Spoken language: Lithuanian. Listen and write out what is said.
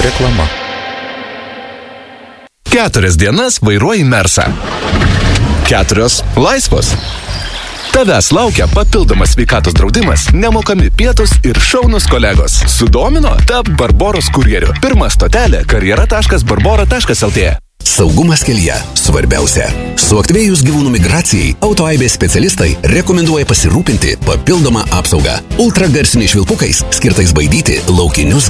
Reklama. 4 dienas vairuoji Mersą. 4 laisvos. Tavęs laukia papildomas sveikatos draudimas, nemokami pietus ir šaunus kolegos. Sudomino? Tap Barboros kurjeriu. Pirma stotelė karjera.barbora.lt. Saugumas kelyje svarbiausia. Suaktyvėjus gyvūnų migracijai, autoaibės specialistai rekomenduoja pasirūpinti papildomą apsaugą ultragarsiniais švilpukais, skirtais baidyti laukinius